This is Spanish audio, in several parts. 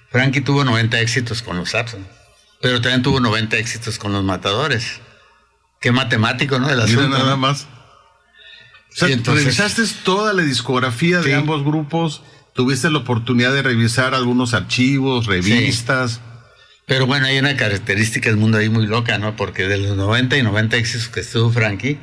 Frankie tuvo 90 éxitos con los Sapson, pero también tuvo 90 éxitos con los Matadores. Qué matemático, ¿no? El asunto, nada ¿no? más. O sea, entonces, revisaste toda la discografía de ambos grupos, tuviste la oportunidad de revisar algunos archivos, revistas. Sí. Pero bueno, hay una característica del mundo ahí muy loca, ¿no? Porque de los 90 y 90 éxitos que estuvo Frankie,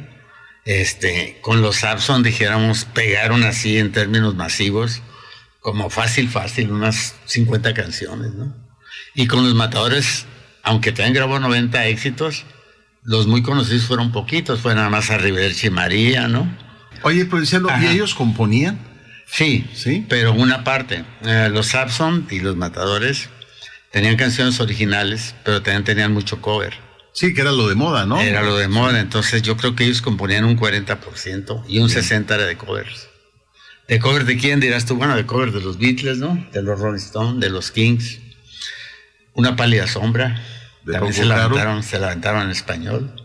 con los Sapson, dijéramos, pegaron así en términos masivos, como fácil, unas 50 canciones, ¿no? Y con los Matadores, aunque también grabó 90 éxitos, los muy conocidos fueron poquitos, fue nada más a Rivera María, ¿no? Oye, Provinciano, ¿y ellos componían? Sí, pero una parte. Los Sapson y los Matadores tenían canciones originales, pero también tenían mucho cover. Sí, que era lo de moda, ¿no? Era lo de moda, entonces yo creo que ellos componían un 40% y un 60% era de covers. ¿De cover de quién dirás tú? Bueno, de cover de los Beatles, ¿no? De los Rolling Stones, de los Kings. Una pálida sombra. También se la aventaron en español.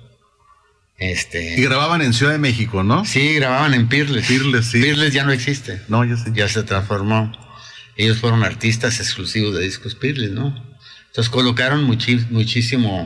Y grababan en Ciudad de México, ¿no? Sí, grababan en Peerless. Sí. Peerless ya no existe. No, ya sé. Ya se transformó. Ellos fueron artistas exclusivos de discos Peerless, ¿no? Entonces colocaron muchísimo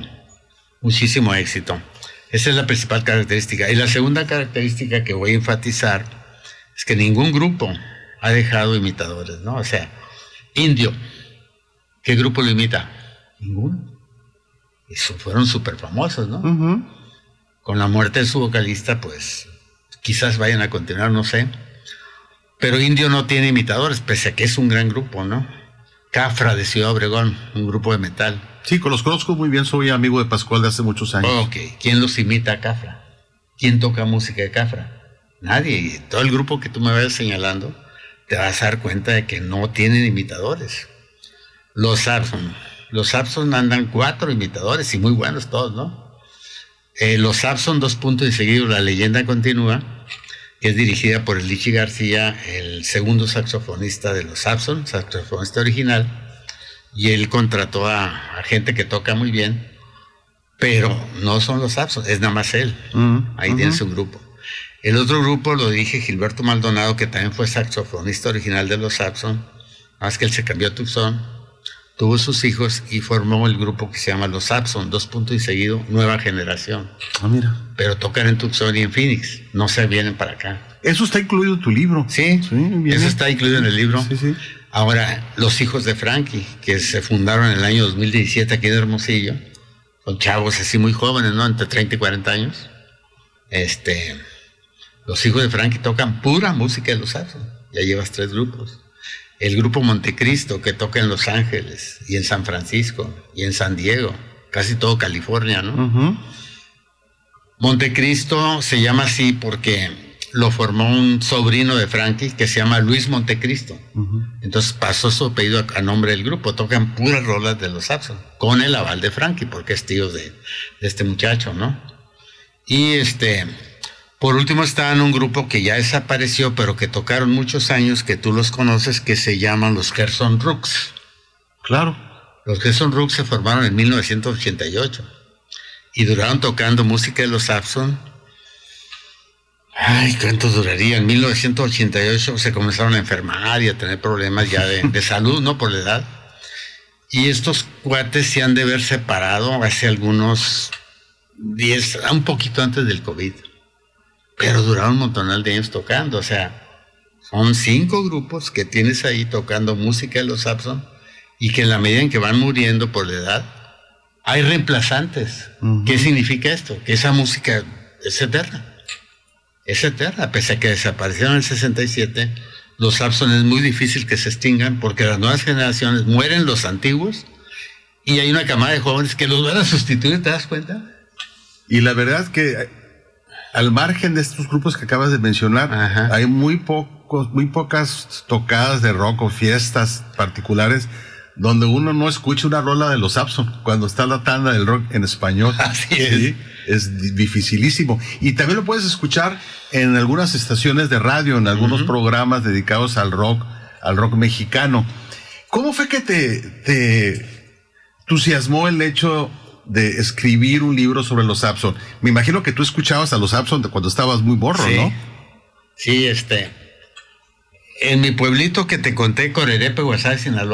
éxito. Esa es la principal característica. Y la segunda característica que voy a enfatizar es que ningún grupo ha dejado imitadores, ¿no? O sea, Indio, ¿qué grupo lo imita? Ninguno. Y fueron súper famosos, ¿no? Uh-huh. Con la muerte de su vocalista, pues quizás vayan a continuar, no sé. Pero Indio no tiene imitadores, pese a que es un gran grupo, ¿no? Cafra de Ciudad Obregón, un grupo de metal. Sí, los conozco muy bien, soy amigo de Pascual de hace muchos años. Ok, ¿quién los imita a Cafra? ¿Quién toca música de Cafra? Nadie. Y todo el grupo que tú me vayas señalando, te vas a dar cuenta de que no tienen imitadores. Los Sapson andan 4 imitadores y muy buenos todos, ¿no? Los Sapson, 2 puntos y seguido, La Leyenda Continúa, que es dirigida por Lichi García, el segundo saxofonista de los Sapson, saxofonista original, y él contrató a gente que toca muy bien, pero no son los Sapson, es nada más él. Ahí tiene su grupo. El otro grupo lo dirige Gilberto Maldonado, que también fue saxofonista original de los Sapson, más que él se cambió a Tucson, tuvo sus hijos y formó el grupo que se llama Los Sapson, 2 puntos y seguido, Nueva Generación. Ah, mira. Pero tocan en Tucson y en Phoenix, no se vienen para acá. Eso está incluido en tu libro. Sí, eso está incluido en el libro. Sí. Ahora, los hijos de Frankie, que se fundaron en el año 2017 aquí en Hermosillo, con chavos así muy jóvenes, ¿no? Entre 30 y 40 años. Los hijos de Frankie tocan pura música de los Sapson. Ya llevas 3 grupos. El grupo Montecristo, que toca en Los Ángeles y en San Francisco y en San Diego, casi todo California, ¿no? Uh-huh. Montecristo se llama así porque lo formó un sobrino de Frankie que se llama Luis Montecristo. Uh-huh. Entonces pasó su apellido a nombre del grupo. Tocan puras rolas de los Sapson, con el aval de Frankie, porque es tío de este muchacho, ¿no? Y por último está en un grupo que ya desapareció, pero que tocaron muchos años, que tú los conoces, que se llaman los Gerson Rooks. Claro. Los Gerson Rooks se formaron en 1988 y duraron tocando música de los Sapson. Ay, ¿cuánto duraría? En 1988 se comenzaron a enfermar y a tener problemas ya de salud, ¿no? Por la edad. Y estos cuates se han de haber separado hace algunos 10, un poquito antes del COVID. Pero duraron un montonal de años tocando, o sea, son 5 grupos que tienes ahí tocando música de los Sapson y que en la medida en que van muriendo por la edad, hay reemplazantes. Uh-huh. ¿Qué significa esto? Que esa música es eterna. Es eterna, pese a que desaparecieron en el 67, los Sapson es muy difícil que se extingan porque las nuevas generaciones mueren los antiguos y hay una camada de jóvenes que los van a sustituir, ¿te das cuenta? Y la verdad que al margen de estos grupos que acabas de mencionar, ajá, hay muy pocas tocadas de rock o fiestas particulares donde uno no escucha una rola de los Sapson cuando está la tanda del rock en español. Así es. Sí, es dificilísimo. Y también lo puedes escuchar en algunas estaciones de radio, en algunos programas dedicados al rock mexicano. ¿Cómo fue que te entusiasmó el hecho de escribir un libro sobre los Sapson? Me imagino que tú escuchabas a los Sapson cuando estabas muy morro, sí, ¿no? Sí, en mi pueblito que te conté, Corerepe, Guasave, Sinaloa,